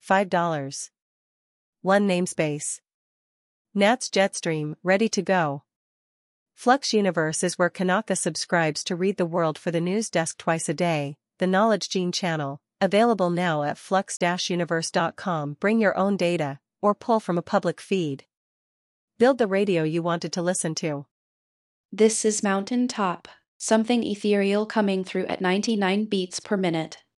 $5. 1 namespace. Nats Jetstream, ready to go. Flux Universe is where Kanaka subscribes to read the world for the news desk twice a day, the Knowledge Gene channel, available now at flux-universe.com. Bring your own data, or pull from a public feed. Build the radio you wanted to listen to. This is Mountain Top, something ethereal coming through at 99 beats per minute.